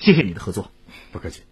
谢谢你的合作。 不客气。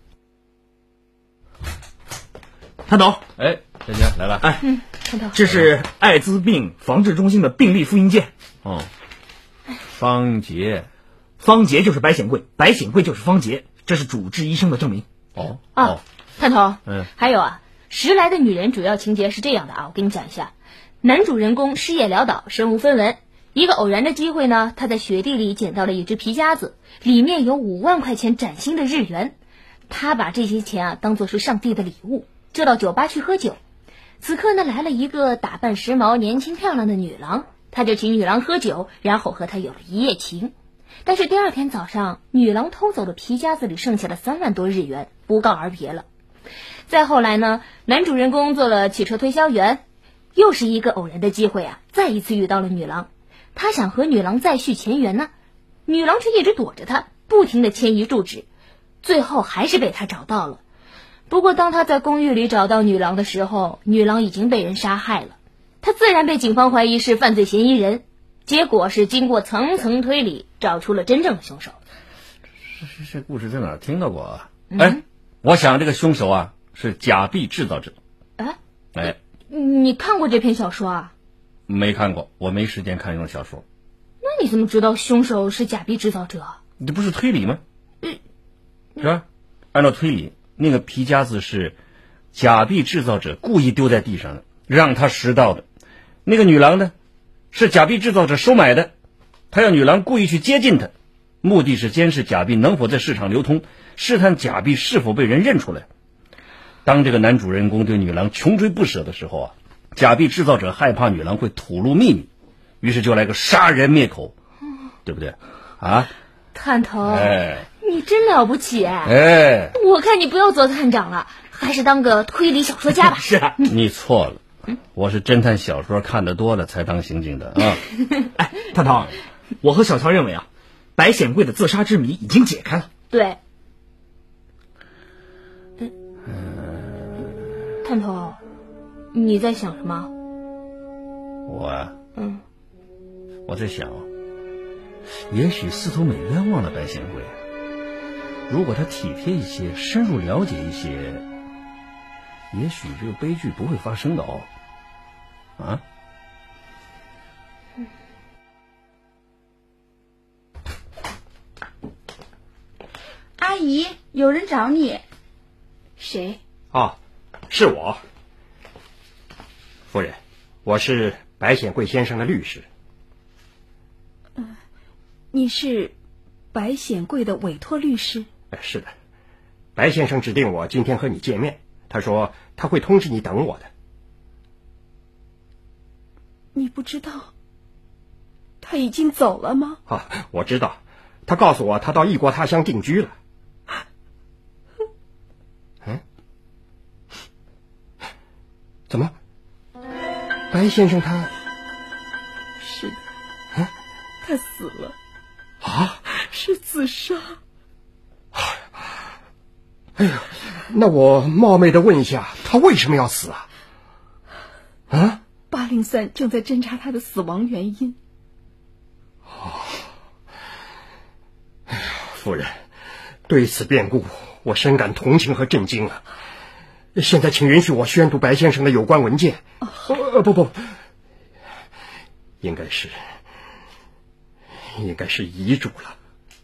谭董， 哎，小姐来了。 哎， 谭董， 这是艾滋病防治中心的病历复印件。 哦，方杰， 方杰就是白显贵，白显贵就是方杰，这是主治医生的证明。 哦， 探头，还有十来的女人主要情节是这样的啊，我给你讲一下。男主人公失业潦倒，身无分文。一个偶然的机会呢，他在雪地里捡到了一只皮夹子，里面有5万块钱崭新的日元。他把这些钱当作是上帝的礼物，就到酒吧去喝酒。此刻呢，来了一个打扮时髦、年轻漂亮的女郎，他就请女郎喝酒，然后和她有了一夜情。但是第二天早上，女郎偷走了皮夹子里剩下的3万多日元，不告而别了。再后来呢，男主人公做了汽车推销员，又是一个偶然的机会再一次遇到了女郎。他想和女郎再续前缘呢，女郎却一直躲着他，不停地迁移住址，最后还是被他找到了。不过当他在公寓里找到女郎的时候，女郎已经被人杀害了，他自然被警方怀疑是犯罪嫌疑人。结果是经过层层推理，找出了真正的凶手。 这故事在哪儿听到过啊？哎，我想这个凶手是假币制造者。 你看过这篇小说啊？ 没看过，我没时间看这种小说。 那你怎么知道凶手是假币制造者？ 这不是推理吗？是吧？按照推理，那个皮夹子是假币制造者故意丢在地上的，让他拾到的。那个女郎呢，是假币制造者收买的，他要女郎故意去接近他，目的是监视假币能否在市场流通，试探假币是否被人认出来。当这个男主人公对女郎穷追不舍的时候假币制造者害怕女郎会吐露秘密，于是就来个杀人灭口，对不对啊？ 探头， 哎， 你真了不起哎！ 我看你不要做探长了，还是当个推理小说家吧。 是啊， 你错了，我是侦探小说看得多了才当刑警的啊。 哎，探头，我和小乔认为白显贵的自杀之谜已经解开了。 对。探头，你在想什么？ 我我在想，也许司徒美冤枉了白显贵，如果他体贴一些，深入了解一些，也许这个悲剧不会发生的啊。 阿姨，有人找你。 谁？ 是我。夫人，我是白显贵先生的律师。 你是白显贵的委托律师？ 是的，白先生指定我今天和你见面，他说他会通知你等我的。 你不知道他已经走了吗？ 我知道，他告诉我他到异国他乡定居了。怎么？白先生他？ 是的，他死了。是自杀。 哎呀，那我冒昧的问一下，他为什么要死 803正在侦查他的死亡原因。 夫人，对此变故，我深感同情和震惊啊！现在请允许我宣读白先生的有关文件。不，应该是遗嘱了。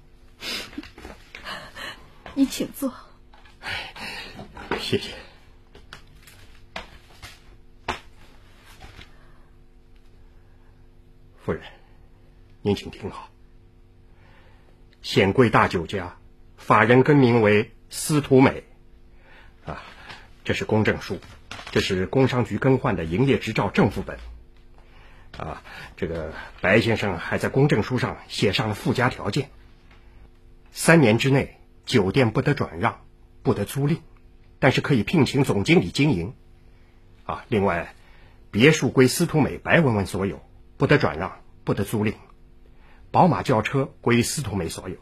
你请坐。 谢谢。夫人，您请听好。显贵大酒家，法人更名为司徒美。这是公证书，这是工商局更换的营业执照正副本。这个白先生还在公证书上写上了附加条件：3年之内，酒店不得转让，不得租赁，但是可以聘请总经理经营。另外，别墅归司徒美白文文所有，不得转让，不得租赁。宝马轿车归司徒美所有。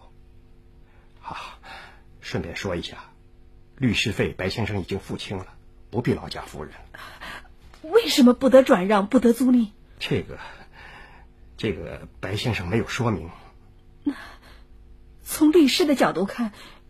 顺便说一下，律师费白先生已经付清了，不必劳驾夫人。 为什么不得转让，不得租赁？ 这个白先生没有说明。 从律师的角度看，